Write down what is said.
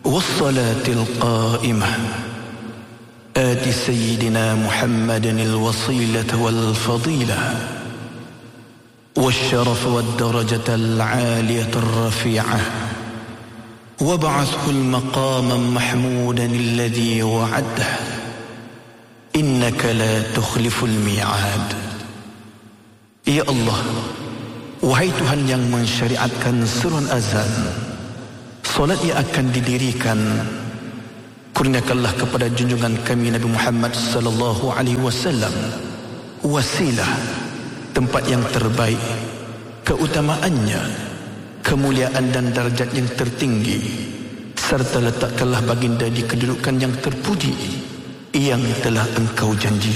والصلاة القائمة آت سيدنا محمد الوصيلة والفضيلة والشرف والدرجة العالية الرفيعة وابعثه المقام محمودا الذي وعده إنك لا تخلف الميعاد. Ya Allah, wahai Tuhan yang mensyariatkan seruan azan, solat yang akan didirikan, kurniakanlah kepada junjungan kami Nabi Muhammad sallallahu alaihi wasallam wasilah, tempat yang terbaik, keutamaannya, kemuliaan dan darjat yang tertinggi, serta letakkanlah baginda di kedudukan yang terpuji yang telah engkau janji.